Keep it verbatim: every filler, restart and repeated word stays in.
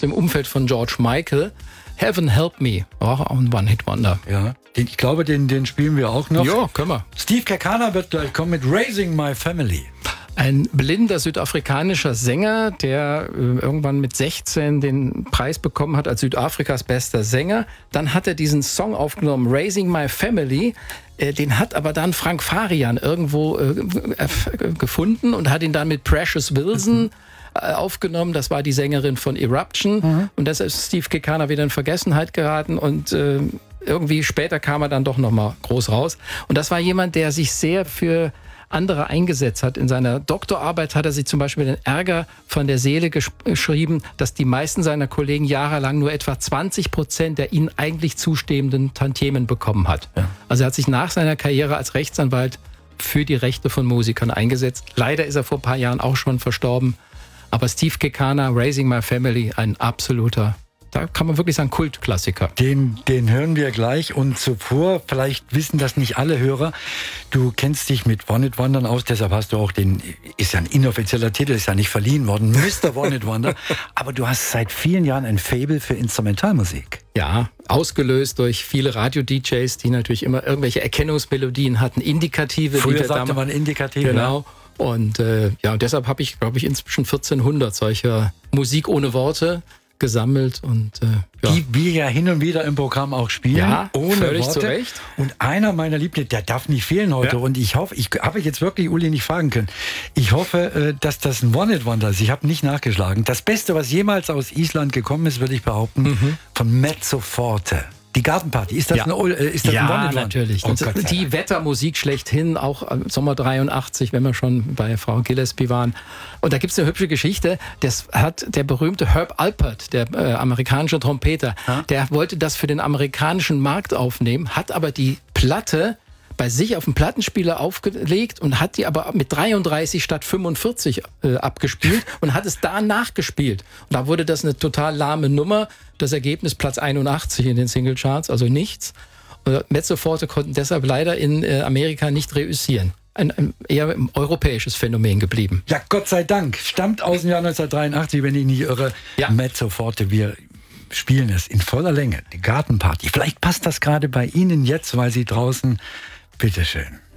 dem Umfeld von George Michael. Heaven Help Me, auch ein One-Hit-Wonder. Ja, den, ich glaube, den, den spielen wir auch noch. Ja, können wir. Steve Kekana wird gleich kommen mit Raising My Family. Ein blinder südafrikanischer Sänger, der äh, irgendwann mit sechzehn den Preis bekommen hat als Südafrikas bester Sänger. Dann hat er diesen Song aufgenommen, Raising My Family. Äh, den hat aber dann Frank Farian irgendwo äh, äh, gefunden und hat ihn dann mit Precious Wilson mhm. aufgenommen. Das war die Sängerin von Eruption. Mhm. Und deshalb ist Steve Kekana wieder in Vergessenheit geraten und äh, irgendwie später kam er dann doch nochmal groß raus. Und das war jemand, der sich sehr für andere eingesetzt hat. In seiner Doktorarbeit hat er sich zum Beispiel den Ärger von der Seele gesch- geschrieben, dass die meisten seiner Kollegen jahrelang nur etwa zwanzig Prozent der ihnen eigentlich zustehenden Tantiemen bekommen hat. Ja. Also er hat sich nach seiner Karriere als Rechtsanwalt für die Rechte von Musikern eingesetzt. Leider ist er vor ein paar Jahren auch schon verstorben. Aber Steve Kekana, Raising My Family, ein absoluter, da kann man wirklich sagen, Kultklassiker. Den, den hören wir gleich. Und zuvor, vielleicht wissen das nicht alle Hörer, du kennst dich mit One-Hit-Wondern aus, deshalb hast du auch den, ist ja ein inoffizieller Titel, ist ja nicht verliehen worden, Mister One-Hit-Wonder. Aber du hast seit vielen Jahren ein Faible für Instrumentalmusik. Ja, ausgelöst durch viele Radio-D Js, die natürlich immer irgendwelche Erkennungsmelodien hatten, Indikative. Früher Lieder sagte damals. man Indikative. Genau. Ja. Und äh, ja, und deshalb habe ich, glaube ich, inzwischen vierzehnhundert solcher Musik ohne Worte gesammelt. Und, äh, ja. Die wir ja hin und wieder im Programm auch spielen. Ja, ohne völlig Worte. zu Recht. Und einer meiner Lieblinge, der darf nicht fehlen heute. Ja. Und ich hoffe, ich habe jetzt wirklich Uli nicht fragen können. Ich hoffe, dass das ein One-Hit-Wonder ist. Ich habe nicht nachgeschlagen. Das Beste, was jemals aus Island gekommen ist, würde ich behaupten, mhm. von Mezzo Forte. Die Gartenparty, ist das ja. ein, ist das ja, ein One-Hit-Wonder? Natürlich. Oh Und Gott, die Wettermusik schlechthin, auch Sommer dreiundachtzig, wenn wir schon bei Frau Gillespie waren. Und da gibt es eine hübsche Geschichte, das hat der berühmte Herb Alpert, der äh, amerikanische Trompeter, ha? der wollte das für den amerikanischen Markt aufnehmen, hat aber die Platte bei sich auf dem Plattenspieler aufgelegt und hat die aber mit dreiunddreißig statt fünfundvierzig äh, abgespielt und hat es da nachgespielt. Und da wurde das eine total lahme Nummer. Das Ergebnis Platz einundachtzig in den Singlecharts, also nichts. Und Mezzo Forte konnten deshalb leider in äh, Amerika nicht reüssieren. Ein, ein eher ein europäisches Phänomen geblieben. Ja, Gott sei Dank. Stammt aus dem Jahr neunzehnhundertdreiundachtzig, wenn ich nicht irre. Ja. Mezzo Forte, wir spielen es in voller Länge. Die Gartenparty. Vielleicht passt das gerade bei Ihnen jetzt, weil Sie draußen... Bitteschön.